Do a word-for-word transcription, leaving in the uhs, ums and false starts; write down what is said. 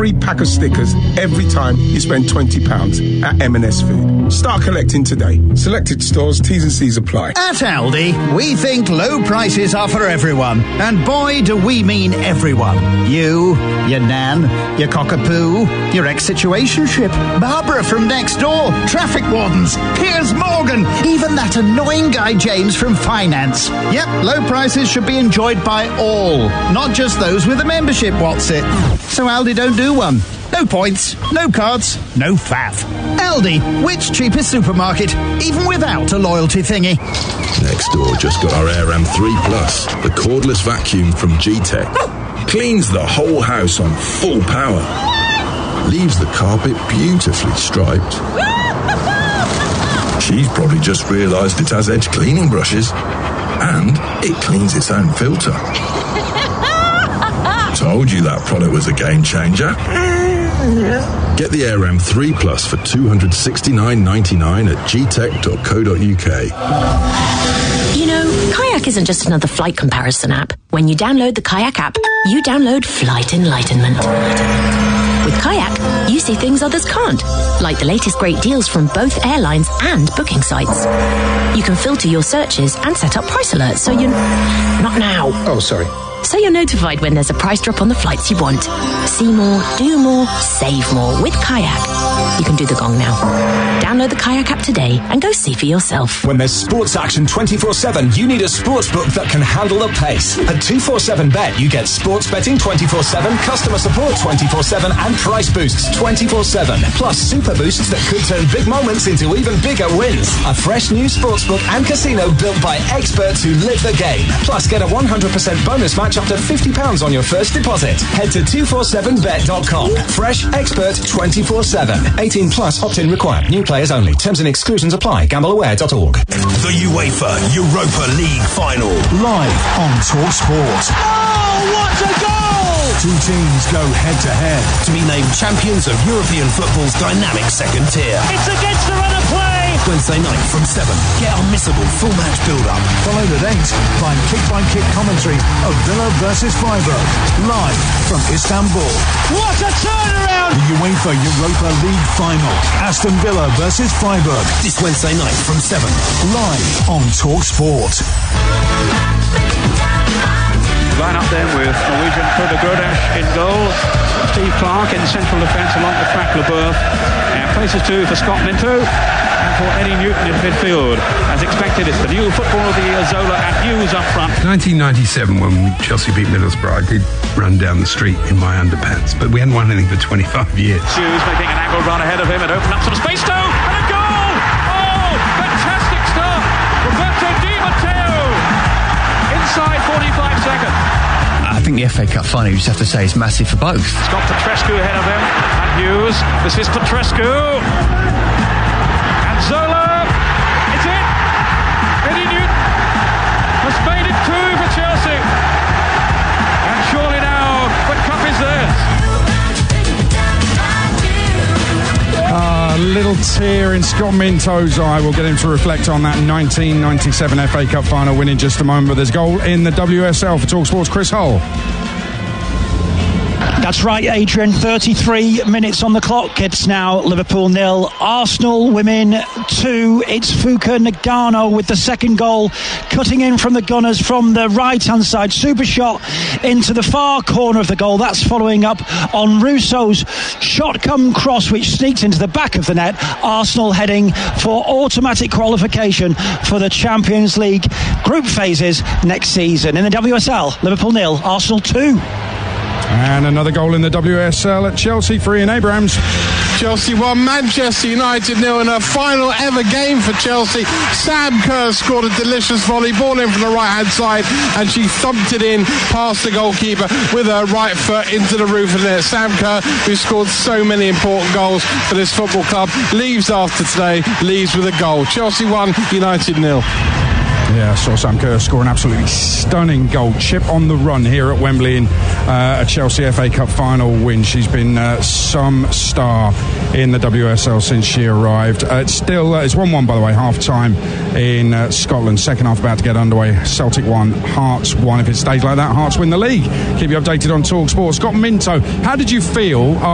free pack of stickers every time you spend twenty pounds at M and S Food. Start collecting today. Selected stores, T's and C's apply. At Aldi, we think low prices are for everyone. And boy, do we mean everyone. You, your nan, your cockapoo, your ex-situationship, Barbara from next door, traffic wardens, Piers Morgan, even that annoying guy James from finance. Yep, low prices should be enjoyed by all, not just those with a membership, what's it? So Aldi don't do one. No points, no cards, no faff. Aldi, which cheapest supermarket, even without a loyalty thingy. Next door just got our Air M three Plus, the cordless vacuum from G-Tech. Cleans the whole house on full power. Leaves the carpet beautifully striped. She's probably just realised it has edge cleaning brushes. And it cleans its own filter. Told you that product was a game changer. Get the Air M three Plus for two hundred sixty-nine ninety-nine at g tech dot co dot u k. You know, Kayak isn't just another flight comparison app. When you download the Kayak app, you download Flight Enlightenment. With Kayak, you see things others can't, like the latest great deals from both airlines and booking sites. You can filter your searches and set up price alerts so you... Not now. Oh, sorry. So you're notified when there's a price drop on the flights you want. See more, do more, save more with Kayak. You can do the gong now. Download the Kayak app today and go see for yourself. When there's sports action twenty-four seven, you need a sportsbook that can handle the pace. At two forty-seven bet, you get sports betting twenty-four seven, customer support twenty-four seven, and price boosts twenty-four seven. Plus super boosts that could turn big moments into even bigger wins. A fresh new sportsbook and casino built by experts who live the game. Plus, get a one hundred percent bonus match up to fifty pounds on your first deposit. Head to two forty-seven bet dot com. Fresh, expert, twenty-four seven. eighteen plus, opt-in required. New players only. Terms and exclusions apply. gamble aware dot org. The UEFA Europa League final. Live on TalkSport. Oh, what a goal! Two teams go head-to-head to be named champions of European football's dynamic second tier. It's against the run of play! Wednesday night from seven. Get unmissable full match build-up. Followed at eight by kick-by-kick commentary of Villa versus Freiburg. Live from Istanbul. What a turnaround! The UEFA Europa League final. Aston Villa versus Freiburg. This Wednesday night from seven. Live on TalkSport. Line up then with Norwegian Frode Grodash in goal. Steve Clark in central defence along with Frank Leboeuf. And places two for Scott Minto. And for Eddie Newton in midfield. As expected, it's the new Footballer of the Year, Zola and Hughes up front. nineteen ninety-seven, when Chelsea beat Middlesbrough, I did run down the street in my underpants, but we hadn't won anything for twenty-five years. Hughes making an angled run ahead of him and opened up some space. Stowe and a goal! Oh, fantastic stuff! Roberto Di Matteo inside forty-five seconds. I think the F A Cup final, you just have to say, is massive for both. It's got Petrescu ahead of him, and Hughes. This is Petrescu. And Zola. It's in. Eddie Newton has made it two for Chelsea. And surely now the cup is theirs. A little tear in Scott Minto's eye. We'll get him to reflect on that nineteen ninety-seven F A Cup final win in just a moment. But there's a goal in the W S L for TalkSport's Chris Hull. That's right, Adrian. thirty-three minutes on the clock. It's now Liverpool nil, Arsenal women two. It's Fuka Nagano with the second goal, cutting in from the Gunners from the right-hand side. Super shot into the far corner of the goal. That's following up on Russo's shot come cross, which sneaks into the back of the net. Arsenal heading for automatic qualification for the Champions League group phases next season. In the W S L, Liverpool nil, Arsenal two. And another goal in the W S L at Chelsea for Ian Abrahams. Chelsea won, Manchester United nil in her final ever game for Chelsea. Sam Kerr scored a delicious volley, ball in from the right-hand side, and she thumped it in past the goalkeeper with her right foot into the roof of the net. Sam Kerr, who scored so many important goals for this football club, leaves after today, leaves with a goal. Chelsea won, United nil. Yeah, I saw Sam Kerr score an absolutely stunning goal. Chip on the run here at Wembley in uh, a Chelsea F A Cup final win. She's been uh, some star in the W S L since she arrived. Uh, it's still, uh, it's one one by the way, half time in uh, Scotland. Second half about to get underway. Celtic one, Hearts one. If it stays like that, Hearts win the league. Keep you updated on TalkSport. Scott Minto, how did you feel